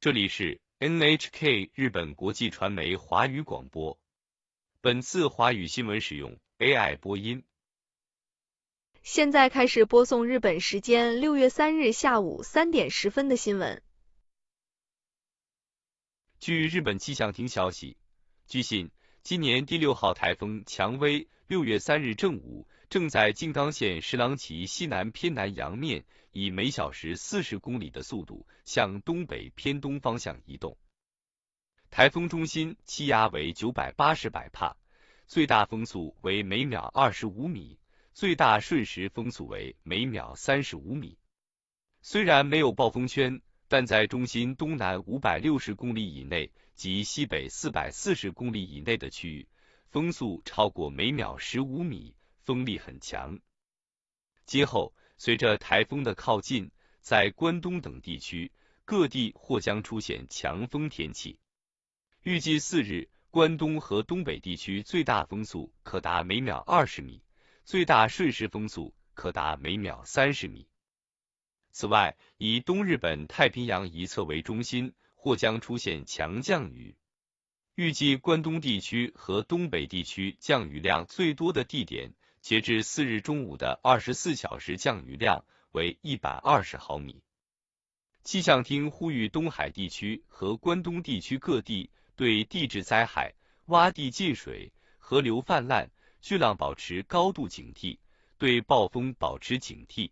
这里是 NHK 日本国际传媒华语广播。本次华语新闻使用 AI 播音。 现在开始播送日本时间6月3日下午3点10分的新闻。 据日本气象厅消息，据信，今年第6号台风蔷薇6月3日正午正在静冈县十郎崎西南偏南洋面，以每小时40公里的速度向东北偏东方向移动。台风中心气压为980百帕，最大风速为每秒25米，最大瞬时风速为每秒35米。虽然没有暴风圈，但在中心东南560公里以内及西北440公里以内的区域，风速超过每秒15米，风力很强。今后，随着台风的靠近，在关东等地区，各地或将出现强风天气。预计4日，关东和东北地区最大风速可达每秒20米，最大瞬时风速可达每秒30米。此外，以东日本太平洋一侧为中心，或将出现强降雨。预计关东地区和东北地区降雨量最多的地点，截至4日中午的24小时降雨量为120毫米。气象厅呼吁东海地区和关东地区各地对地质灾害、洼地进水、河流泛滥、巨浪保持高度警惕，对暴风保持警惕。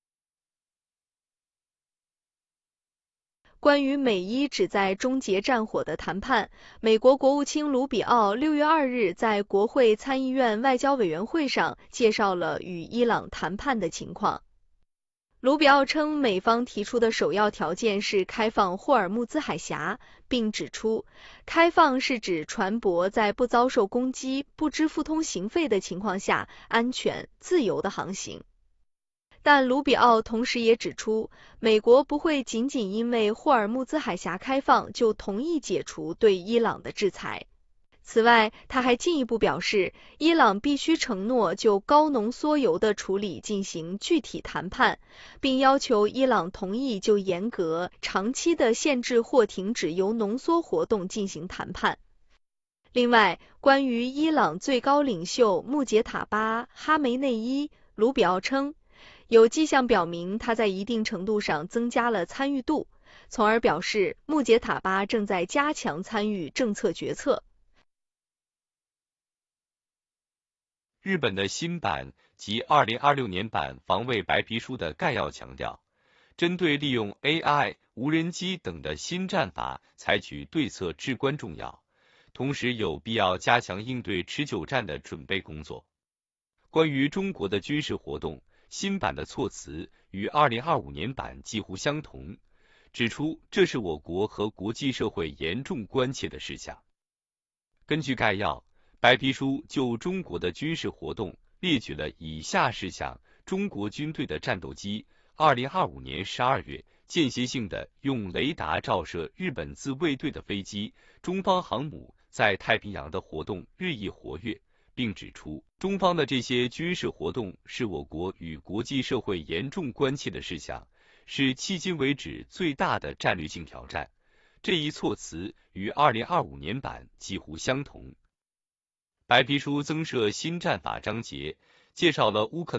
关于美伊旨在终结战火的谈判，美国国务卿卢比奥6月2日在国会参议院外交委员会上介绍了与伊朗谈判的情况。卢比奥称，美方提出的首要条件是开放霍尔木兹海峡，并指出，开放是指船舶在不遭受攻击、不支付通行费的情况下，安全、自由的航行。但卢比奥同时也指出，美国不会仅仅因为霍尔木兹海峡开放就同意解除对伊朗的制裁。此外，他还进一步表示，伊朗必须承诺就高浓缩铀的处理进行具体谈判，并要求伊朗同意就严格、长期的限制或停止铀浓缩活动进行谈判。另外，关于伊朗最高领袖穆杰塔巴·哈梅内伊，卢比奥称，有迹象表明他在一定程度上增加了参与度，从而表示穆杰塔巴正在加强参与政策决策。 日本的新版及2026年版防卫白皮书的概要强调，针对利用 AI、无人机等的新战法采取对策至关重要，同时有必要加强应对持久战的准备工作。关于中国的军事活动，新版的措辞与2025年版几乎相同，指出这是我国和国际社会严重关切的事项。根据概要，白皮书就中国的军事活动列举了以下事项：中国军队的战斗机2025年12月间歇性的用雷达照射日本自卫队的飞机，中方航母在太平洋的活动日益活跃，并指出，中方的这些军事活动是我国与国际社会严重关切的事项，是迄今为止最大的战略性挑战。这一措辞与2025年版几乎相同。白皮书增设新战法章节，介绍了乌克兰